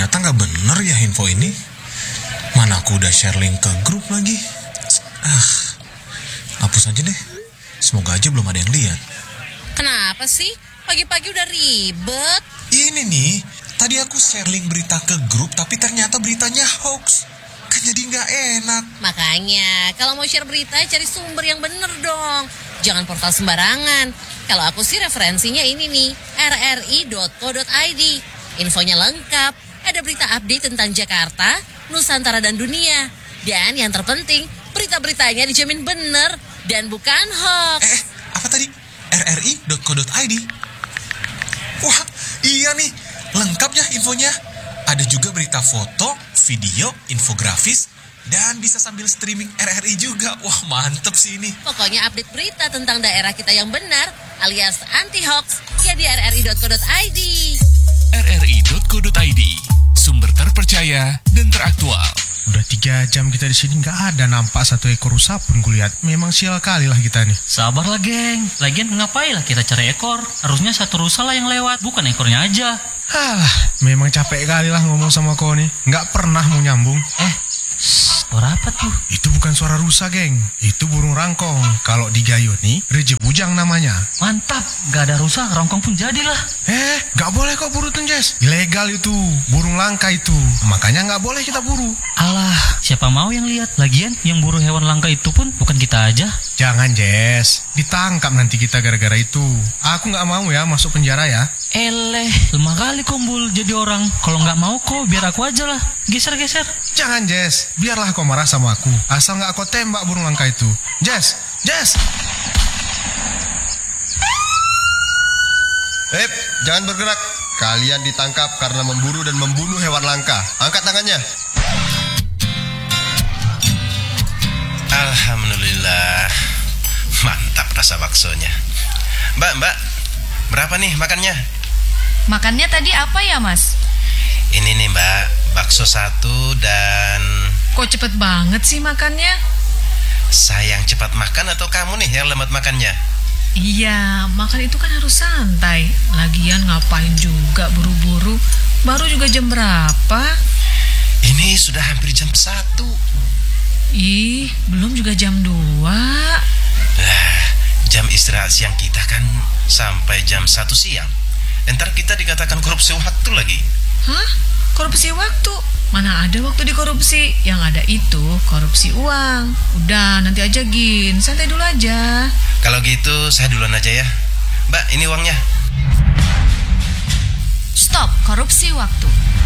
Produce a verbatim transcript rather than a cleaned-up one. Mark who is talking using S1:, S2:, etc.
S1: ternyata nggak bener ya info ini. Mana aku udah share link ke grup lagi. Ah, hapus aja deh. Semoga aja belum ada yang lihat.
S2: Kenapa sih? Pagi-pagi udah ribet.
S1: Ini nih, tadi aku share link berita ke grup, tapi ternyata beritanya hoax. Kan jadi nggak enak.
S2: Makanya, kalau mau share berita, cari sumber yang bener dong. Jangan portal sembarangan. Kalau aku sih referensinya ini nih, r r i dot co dot i d. Infonya lengkap, ada berita update tentang Jakarta, Nusantara dan dunia. Dan yang terpenting, berita-beritanya dijamin bener dan bukan hoax.
S1: Eh, apa tadi? r r i dot co dot i d. Wah, iya nih, lengkap ya infonya. Ada juga berita foto, video, infografis, dan bisa sambil streaming R R I juga. Wah, mantep sih ini.
S2: Pokoknya update berita tentang daerah kita yang benar, alias anti-hoax, ya di r r i dot co dot i d.
S3: r r i dot co dot i d, sumber terpercaya dan teraktual.
S4: Udah tiga jam kita di sini nggak ada nampak satu ekor rusa pun kulihat. Memang sial kali lah kita nih.
S5: Sabarlah geng, lagian ngapain lah kita cari ekor? Harusnya satu rusa lah yang lewat, bukan ekornya aja.
S4: Alah, memang capek kali lah ngomong sama kau nih. Nggak pernah mau nyambung.
S5: Eh, suara apa tuh?
S4: Itu bukan suara rusa, geng. Itu burung rangkong. Kalau di Gayo nih, reje bujang namanya.
S5: Mantap, gak ada rusa, rangkong pun jadilah.
S4: Eh, nggak boleh kok buru tuh, Jess. Ilegal itu, burung langka itu. Makanya nggak boleh kita buru.
S5: Alah, siapa mau yang lihat? Lagian yang buru hewan langka itu pun bukan kita aja.
S4: Jangan, Jess. Ditangkap nanti kita gara-gara itu. Aku nggak mau ya masuk penjara ya.
S5: Eleh, lemah kali Kombul jadi orang. Kalau nggak mau kok, biar aku aja lah. Geser-geser.
S4: Jangan, Jess. Biarlah kau marah sama aku. Asal nggak kau tembak burung langka itu. Jess, Jess.
S6: Hep, jangan bergerak. Kalian ditangkap karena memburu dan membunuh hewan langka. Angkat tangannya.
S7: Alhamdulillah. Mantap rasa baksonya. Mbak, mbak, berapa nih makannya?
S8: Makannya tadi apa ya, Mas?
S7: Ini nih mbak, bakso satu dan...
S8: Kok cepet banget sih makannya?
S7: Saya yang cepat makan atau kamu nih yang lemot makannya?
S8: Iya, makan itu kan harus santai. Lagian ngapain juga buru-buru? Baru juga jam berapa?
S7: Ini sudah hampir jam satu.
S8: Ih, belum juga jam dua.
S7: Lah, jam istirahat siang kita kan sampai jam satu siang. Ntar kita dikatakan korupsi waktu lagi.
S8: Hah? Korupsi waktu? Mana ada waktu dikorupsi? Yang ada itu korupsi uang. Udah, nanti aja Gin, santai dulu aja.
S7: Kalau gitu saya duluan aja ya. Mbak, ini uangnya.
S8: Stop korupsi waktu.